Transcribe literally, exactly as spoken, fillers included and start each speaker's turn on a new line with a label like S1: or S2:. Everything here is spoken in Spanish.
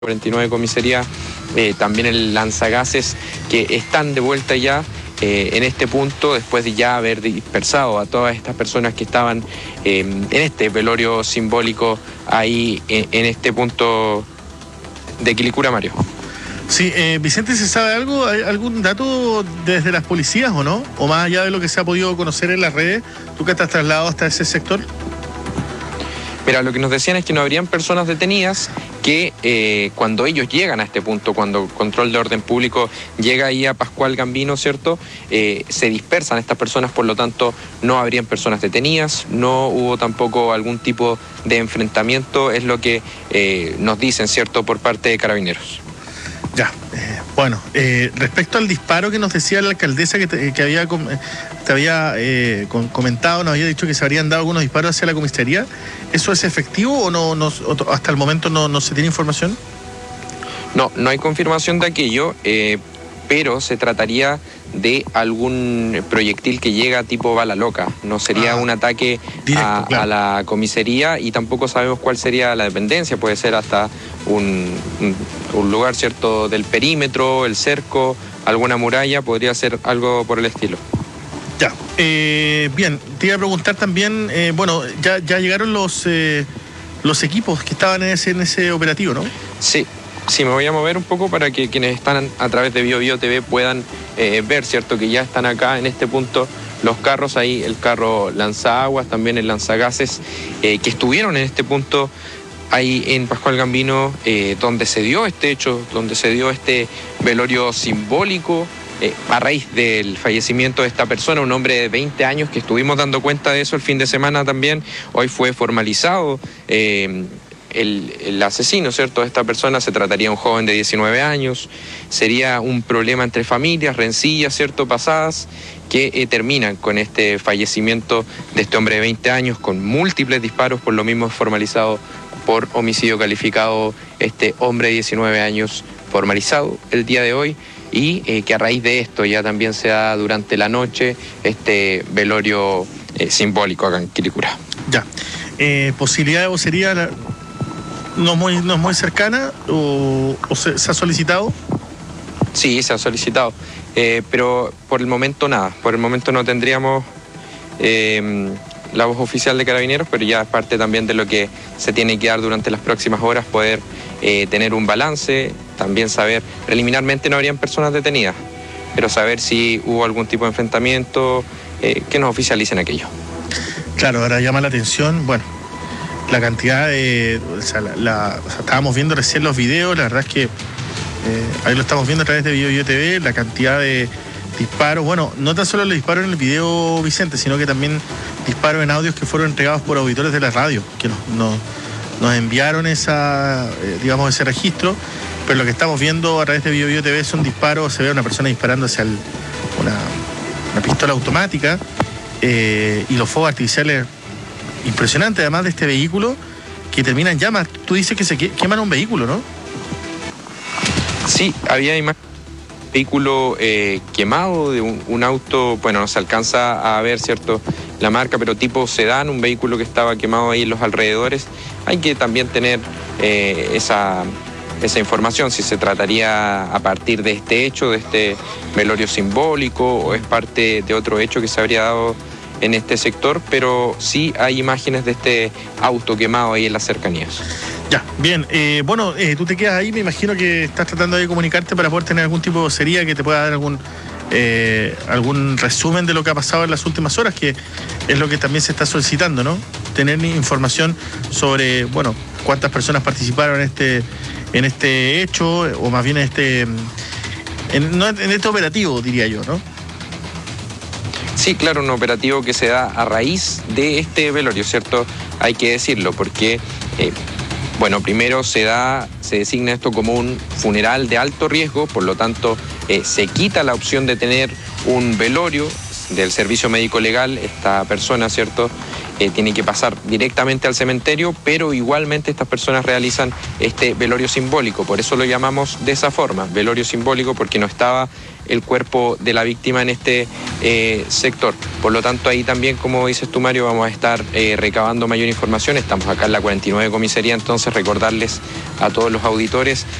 S1: cuarenta y nueve comisaría, eh, también el lanzagases, que están de vuelta ya eh, en este punto, después de ya haber dispersado a todas estas personas que estaban eh, en este velorio simbólico ahí en, en este punto de Quilicura, Mario.
S2: Sí, eh, Vicente, ¿se sabe algo? ¿Hay algún dato desde las policías o no? O más allá de lo que se ha podido conocer en las redes, ¿tú que estás trasladado hasta ese sector?
S1: Mira, lo que nos decían es que no habrían personas detenidas, que eh, cuando ellos llegan a este punto, cuando Control de Orden Público llega ahí a Pascual Gambino, ¿cierto? Eh, se dispersan estas personas, por lo tanto no habrían personas detenidas, no hubo tampoco algún tipo de enfrentamiento, es lo que eh, nos dicen, ¿cierto?, por parte de Carabineros.
S2: Ya, eh, bueno, eh, respecto al disparo que nos decía la alcaldesa que, te, que había, te había eh, comentado, nos había dicho que se habrían dado algunos disparos hacia la comisaría, ¿eso es efectivo o no, no o hasta el momento no, no se tiene información?
S1: No, no hay confirmación de aquello, eh, pero se trataría de algún proyectil que llega tipo bala loca, no sería ah, un ataque directo, a, claro. a la comisaría, y tampoco sabemos cuál sería la dependencia, puede ser hasta un, un, un lugar, ¿cierto?, del perímetro, el cerco, alguna muralla, podría ser algo por el estilo.
S2: Ya, eh, bien, te iba a preguntar también, eh, bueno, ya, ya llegaron los, eh, los equipos que estaban en ese, en ese operativo, ¿no?
S1: Sí. Sí, me voy a mover un poco para que quienes están a través de Bio Bio T V puedan eh, ver, ¿cierto?, que ya están acá en este punto los carros ahí, el carro lanzaguas, también el lanzagases, eh, que estuvieron en este punto ahí en Pascual Gambino, eh, donde se dio este hecho, donde se dio este velorio simbólico, eh, a raíz del fallecimiento de esta persona, un hombre de veinte años, que estuvimos dando cuenta de eso el fin de semana también. Hoy fue formalizado eh, El, el asesino, ¿cierto?, de esta persona. Se trataría de un joven de diecinueve años, sería un problema entre familias, rencillas, ¿cierto?, pasadas, que eh, terminan con este fallecimiento de este hombre de veinte años, con múltiples disparos, por lo mismo formalizado por homicidio calificado este hombre de diecinueve años, formalizado el día de hoy, y eh, que a raíz de esto ya también se da durante la noche este velorio eh, simbólico acá en Quilicura.
S2: Ya, eh, posibilidad de vocería... La... ¿No es muy, no es muy cercana o, o se, se ha solicitado?
S1: Sí, se ha solicitado, eh, pero por el momento nada, por el momento no tendríamos eh, la voz oficial de Carabineros, pero ya es parte también de lo que se tiene que dar durante las próximas horas, poder eh, tener un balance, también saber, preliminarmente no habrían personas detenidas, pero saber si hubo algún tipo de enfrentamiento, eh, que nos oficialicen aquello.
S2: Claro, ahora llama la atención, bueno, la cantidad de... O sea, la, la, o sea, estábamos viendo recién los videos, la verdad es que eh, ahí lo estamos viendo a través de Bio Bio T V, la cantidad de disparos, bueno, no tan solo los disparos en el video, Vicente, sino que también disparos en audios que fueron entregados por auditores de la radio, que nos, nos, nos enviaron esa, eh, digamos, ese registro, pero lo que estamos viendo a través de Bio Bio T V son disparos, se ve a una persona disparando hacia el, una, una pistola automática, eh, y los fuegos artificiales impresionante, además de este vehículo que termina en llamas. Tú dices que se queman un vehículo, ¿no?
S1: Sí, había imágenes de un vehículo eh, quemado, de un, un auto, bueno, no se alcanza a ver, ¿cierto?, la marca, pero tipo sedán, un vehículo que estaba quemado ahí en los alrededores. Hay que también tener eh, esa, esa información, si se trataría a partir de este hecho, de este velorio simbólico, o es parte de otro hecho que se habría dado en este sector, pero sí hay imágenes de este auto quemado ahí en las cercanías.
S2: Ya, bien, eh, bueno, eh, tú te quedas ahí, me imagino que estás tratando de comunicarte para poder tener algún tipo de vocería que te pueda dar algún eh, algún resumen de lo que ha pasado en las últimas horas, que es lo que también se está solicitando, ¿no? Tener información sobre, bueno, cuántas personas participaron en este en este hecho, o más bien en este en, no, en este operativo, diría yo, ¿no?
S1: Sí, claro, un operativo que se da a raíz de este velorio, ¿cierto? Hay que decirlo, porque, eh, bueno, primero se da, se designa esto como un funeral de alto riesgo, por lo tanto, eh, se quita la opción de tener un velorio del servicio médico legal, esta persona, ¿cierto?, eh, tiene que pasar directamente al cementerio, pero igualmente estas personas realizan este velorio simbólico. Por eso lo llamamos de esa forma, velorio simbólico, porque no estaba el cuerpo de la víctima en este eh, sector. Por lo tanto, ahí también, como dices tú, Mario, vamos a estar eh, recabando mayor información. Estamos acá en la cuarenta y nueve comisaría, entonces recordarles a todos los auditores